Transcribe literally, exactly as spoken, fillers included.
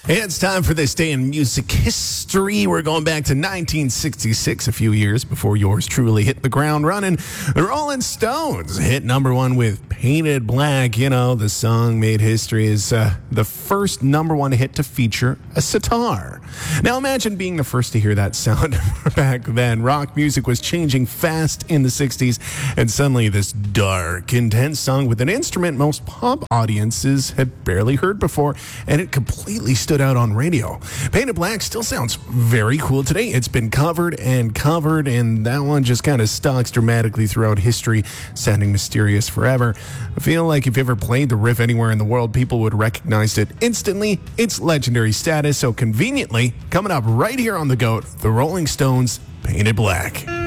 It's time for this day in music history. We're going back to nineteen sixty-six, a few years before yours truly hit the ground running. The Rolling Stones hit number one with Painted Black. You know, the song made history as uh, the first number one hit to feature a sitar. Now imagine being the first to hear that sound back then. Rock music was changing fast in the sixties, and suddenly this dark, intense song with an instrument most pop audiences had barely heard before, and it completely stood out on radio. Painted Black still sounds very cool today. It's been covered and covered, and that one just kind of stalks dramatically throughout history, sounding mysterious forever. I feel like if you ever played the riff anywhere in the world, people would recognize it instantly. It's legendary status, so conveniently, coming up right here on The GOAT, the Rolling Stones, Painted Black.